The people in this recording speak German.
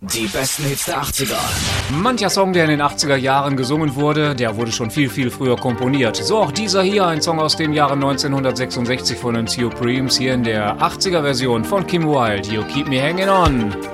Die besten Hits der 80er. Mancher Song, der in den 80er Jahren gesungen wurde, der wurde schon viel, viel früher komponiert. So auch dieser hier, ein Song aus dem Jahre 1966 von den Supremes, hier in der 80er Version von Kim Wilde. You Keep Me Hanging On.